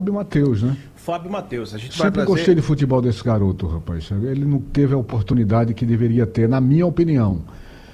Fábio Matheus, né? Fábio Matheus, a gente vai Sempre trazer... gostei de futebol desse garoto, rapaz. Ele não teve a oportunidade que deveria ter, na minha opinião.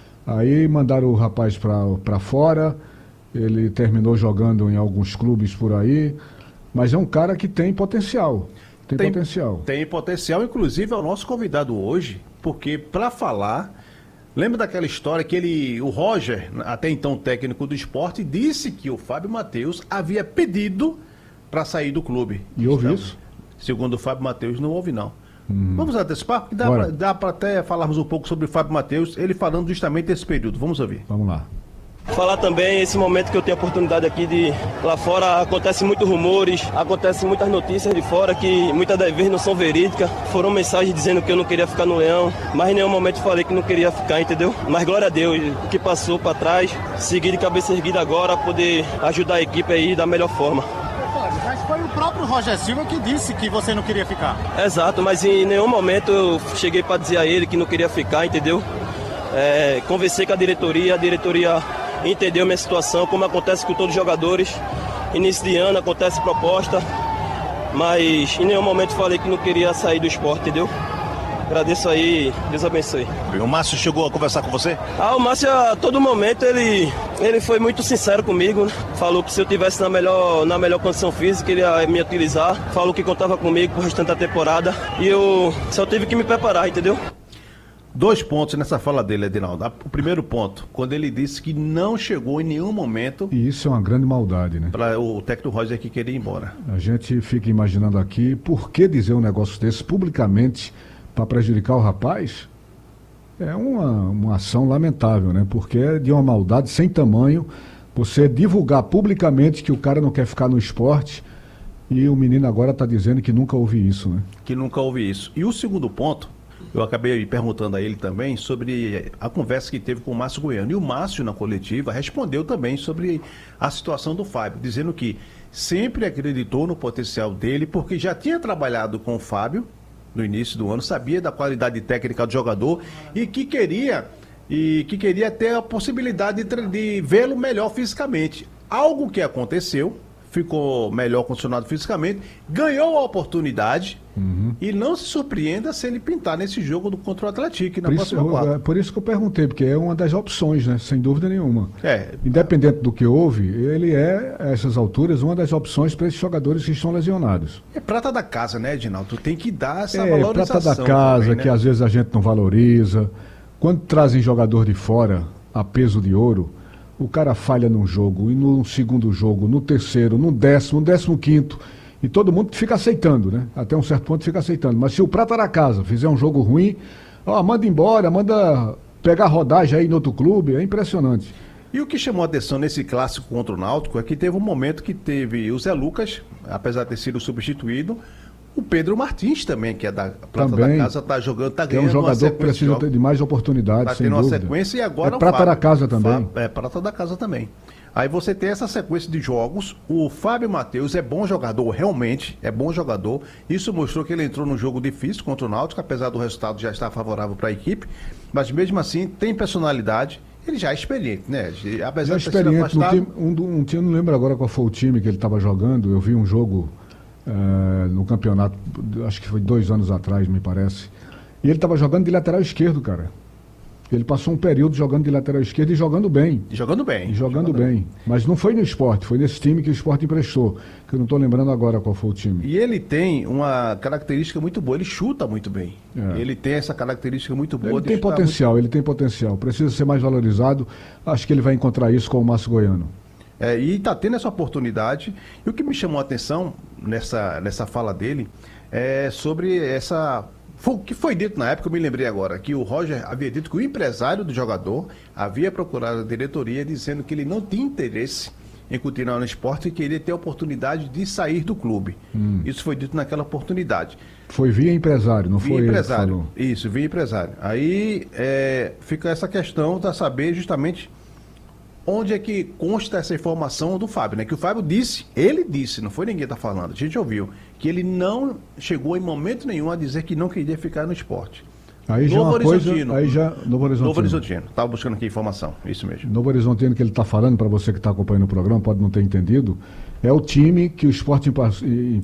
Aí mandaram o rapaz para fora, ele terminou jogando em alguns clubes por aí, mas é um cara que tem potencial. Tem potencial. Tem potencial, inclusive é o nosso convidado hoje, porque para falar... Lembra daquela história que o Roger, até então técnico do Sport, disse que o Fábio Matheus havia pedido para sair do clube. E houve isso? Segundo o Fábio Matheus, não houve não. Vamos antecipar? Porque dá para até falarmos um pouco sobre o Fábio Matheus, ele falando justamente desse período. Vamos ouvir. Vamos lá. Falar também esse momento que eu tenho a oportunidade aqui de lá fora, acontece muitos rumores, acontecem muitas notícias de fora que muitas das vezes não são verídicas. Foram mensagens dizendo que eu não queria ficar no Leão, mas em nenhum momento falei que não queria ficar, entendeu? Mas glória a Deus, o que passou para trás, seguir de cabeça erguida agora, poder ajudar a equipe aí da melhor forma. Mas foi o próprio Roger Silva que disse que você não queria ficar. Exato, mas em nenhum momento eu cheguei para dizer a ele que não queria ficar, entendeu? Conversei com a diretoria entendeu minha situação, como acontece com todos os jogadores. Início de ano acontece proposta, mas em nenhum momento falei que não queria sair do esporte, entendeu? Agradeço aí, Deus abençoe. O Márcio chegou a conversar com você? O Márcio, a todo momento, ele foi muito sincero comigo, né? Falou que se eu tivesse na melhor condição física, ele ia me utilizar. Falou que contava comigo pro restante da temporada. E eu só tive que me preparar, entendeu? 2 pontos nessa fala dele, Edinaldo. O primeiro ponto, quando ele disse que não chegou em nenhum momento... E isso é uma grande maldade, né? Para o técnico Roger que queria ir embora. A gente fica imaginando aqui, por que dizer um negócio desse publicamente para prejudicar o rapaz? É uma ação lamentável, né? Porque é de uma maldade sem tamanho você divulgar publicamente que o cara não quer ficar no esporte e o menino agora está dizendo que nunca ouvi isso, né? Que nunca ouvi isso. E o segundo ponto... Eu acabei perguntando a ele também sobre a conversa que teve com o Márcio Goiano. E o Márcio, na coletiva, respondeu também sobre a situação do Fábio, dizendo que sempre acreditou no potencial dele, porque já tinha trabalhado com o Fábio no início do ano, sabia da qualidade técnica do jogador e que queria ter a possibilidade de vê-lo melhor fisicamente. Algo que aconteceu, ficou melhor condicionado fisicamente, ganhou a oportunidade e não se surpreenda se ele pintar nesse jogo contra o Atlético na próxima quarta. Por isso que eu perguntei, porque é uma das opções, né? Sem dúvida nenhuma. Independente do que houve, ele a essas alturas, uma das opções para esses jogadores que estão lesionados. É prata da casa, né, Edinaldo? Tu tem que dar essa valorização. É prata da casa, também, né? Que às vezes a gente não valoriza. Quando trazem jogador de fora a peso de ouro, o cara falha num jogo, e no segundo jogo, no terceiro, no 15º, e todo mundo fica aceitando, né? Até um certo ponto fica aceitando. Mas se o prata da casa fizer um jogo ruim, manda embora, manda pegar rodagem aí no outro clube, é impressionante. E o que chamou a atenção nesse clássico contra o Náutico é que teve um momento que teve o Zé Lucas, apesar de ter sido substituído, o Pedro Martins também, que é da prata da casa, tá jogando, tá ganhando. É um jogador que precisa de mais oportunidades, tá tendo uma sequência e agora é prata da casa também. É prata da casa também. Aí você tem essa sequência de jogos, o Fábio Matheus é bom jogador, realmente, é bom jogador. Isso mostrou que ele entrou num jogo difícil contra o Náutico, apesar do resultado já estar favorável para a equipe, mas mesmo assim tem personalidade. Ele já é experiente, né? Apesar de ter sido afastado... um time, não lembro agora qual foi o time que ele estava jogando, eu vi um jogo... no campeonato, acho que foi 2 anos atrás, me parece. E ele estava jogando de lateral esquerdo, cara. Ele passou um período jogando de lateral esquerdo e jogando bem. Jogando bem. Mas não foi no Sport, foi nesse time que o Sport emprestou, que eu não estou lembrando agora qual foi o time. E ele tem uma característica muito boa, ele chuta muito bem. Ele tem essa característica muito boa. Ele tem potencial, precisa ser mais valorizado. Acho que ele vai encontrar isso com o Márcio Goiano. E está tendo essa oportunidade. E o que me chamou a atenção nessa fala dele é sobre o que foi dito na época, eu me lembrei agora, que o Roger havia dito que o empresário do jogador havia procurado a diretoria dizendo que ele não tinha interesse em continuar no esporte e queria ter a oportunidade de sair do clube. Isso foi dito naquela oportunidade. Foi via empresário, não foi empresário. Ele que falou. Isso, via empresário. Aí fica essa questão de saber justamente onde é que consta essa informação do Fábio, né? Que o Fábio disse, não foi ninguém que está falando, a gente ouviu, que ele não chegou em momento nenhum a dizer que não queria ficar no esporte. Aí já Novo Horizontino. Novo Horizontino. Estava buscando aqui informação, isso mesmo. Novo Horizontino que ele está falando, para você que está acompanhando o programa, pode não ter entendido, é o time que o Sport